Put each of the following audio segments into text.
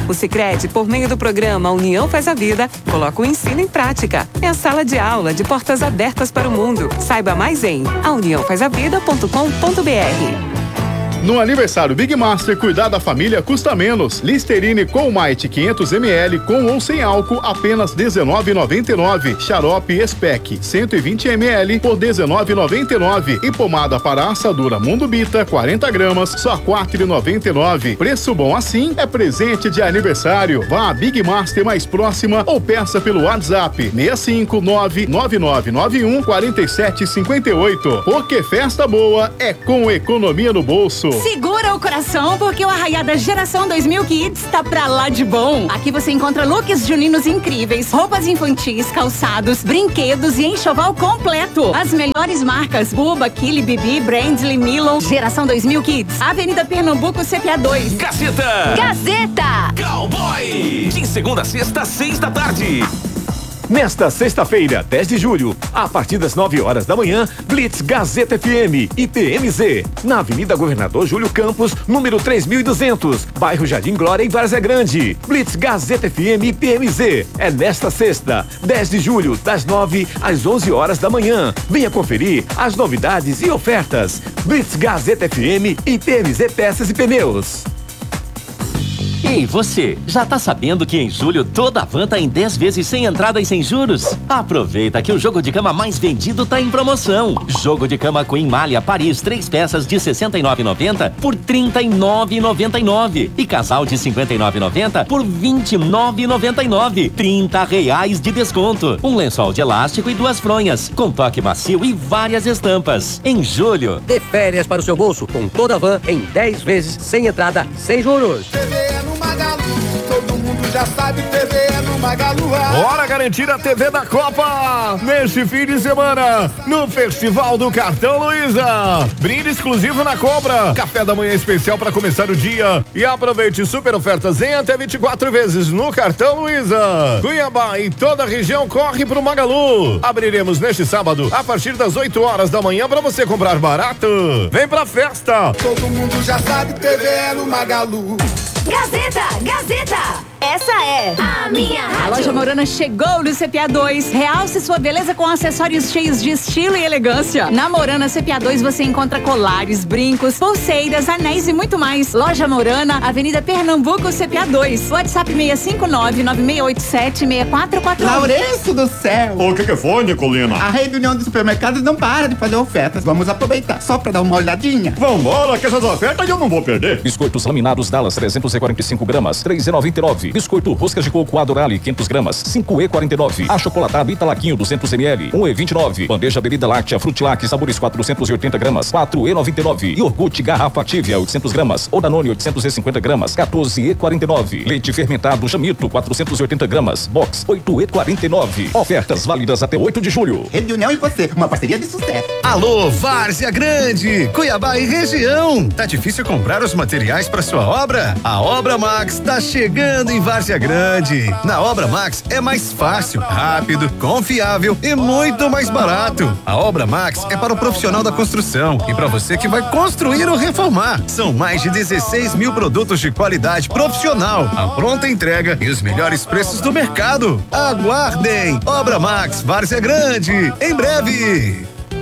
O Sicredi, por meio do programa União Faz a Vida, coloca o ensino em prática. É a sala de aula de portas abertas para o mundo. Saiba mais em auniãofazavida.com.br. No aniversário Big Master, cuidar da família custa menos. Listerine Colmite 500 ml com ou sem álcool, apenas R$19,99. Xarope Spec 120 ml por R$19,99. E pomada para assadura Mundo Bita 40 gramas, só R$4,99. Preço bom assim é presente de aniversário. Vá à Big Master mais próxima ou peça pelo WhatsApp 659-9991-4758. Porque festa boa é com economia no bolso. Segura o coração, porque o Arraiada Geração 2000 Kids tá pra lá de bom. Aqui você encontra looks juninos incríveis, roupas infantis, calçados, brinquedos e enxoval completo. As melhores marcas: Buba, Kili, Bibi, Brandly, Milo. Geração 2000 Kids, Avenida Pernambuco, CPA 2. Gazeta! Cowboy! De segunda a sexta, 6 da tarde. Nesta sexta-feira, 10 de julho, a partir das 9 horas da manhã, Blitz Gazeta FM e PMZ, na Avenida Governador Júlio Campos, número 3200, bairro Jardim Glória, em Várzea Grande. Blitz Gazeta FM e PMZ é nesta sexta, 10 de julho, das 9 às 11 horas da manhã. Venha conferir as novidades e ofertas. Blitz Gazeta FM e PMZ Peças e Pneus. E você, já tá sabendo que em julho toda a van tá em 10 vezes sem entrada e sem juros? Aproveita que o jogo de cama mais vendido tá em promoção. Jogo de cama Queen Malha Paris, 3 peças de R$ 69,90 por R$ 39,99. E casal de R$ 59,90 por R$ 29,99. R$30 de desconto. Um lençol de elástico e 2 fronhas, com toque macio e várias estampas. Em julho, dê férias para o seu bolso com toda a van em 10 vezes sem entrada, sem juros. Todo mundo já sabe, TV é no Magalu. Bora garantir a TV da Copa neste fim de semana no Festival do Cartão Luiza. Brinde exclusivo na compra. Café da manhã especial para começar o dia. E aproveite super ofertas em até 24 vezes no Cartão Luiza. Cuiabá e toda a região corre pro Magalu. Abriremos neste sábado a partir das 8 horas da manhã para você comprar barato. Vem pra festa. Todo mundo já sabe, TV é no Magalu. Gazeta! Essa é a minha rádio. A Loja Morana chegou no CPA 2. Realce sua beleza com acessórios cheios de estilo e elegância. Na Morana CPA 2 você encontra colares, brincos, pulseiras, anéis e muito mais. Loja Morana, Avenida Pernambuco, CPA 2. WhatsApp 659-9687-6441. Laurenço do céu! O que foi, Nicolina? A Rede União de Supermercados não para de fazer ofertas. Vamos aproveitar só pra dar uma olhadinha. Vambora, que essas ofertas eu não vou perder. Biscoitos laminados Dallas 345 gramas, R$ 3,99. Biscoito roscas de coco Adorale 500 gramas, R$ 5,49. Achocolatado Italaquinho 200 ml, R$ 1,29. Bandeja bebida láctea Frutilac sabores 480 gramas, R$ 4,99. Iogurte garrafa Tívia 800 gramas, ou Danone 850 gramas, R$ 14,49. Leite fermentado Chamito 480 gramas, box R$ 8,49. Ofertas válidas até 8 de julho. Rede União e você, uma parceria de sucesso. Alô, Várzea Grande, Cuiabá e região. Tá difícil comprar os materiais para sua obra? A Obra Max tá chegando em Várzea Grande. Na Obra Max é mais fácil, rápido, confiável e muito mais barato. A Obra Max é para o profissional da construção e para você que vai construir ou reformar. São mais de 16 mil produtos de qualidade profissional, a pronta entrega e os melhores preços do mercado. Aguardem! Obra Max, Várzea Grande, em breve.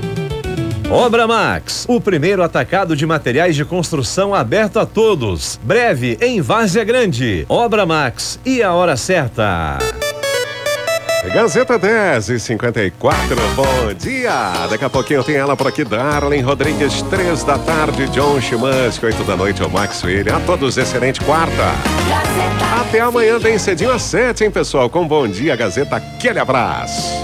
Obra Max, o primeiro atacado de materiais de construção aberto a todos. Breve em Várzea Grande. Obra Max e a hora certa. Gazeta 10h54, bom dia! Daqui a pouquinho tem ela por aqui, Darlene Rodrigues, 3 da tarde, John Chimansky, 8 da noite, o Max William. A todos, excelente quarta. Gazeta. Até amanhã, bem cedinho às 7, hein, pessoal? Com bom dia, Gazeta, aquele abraço.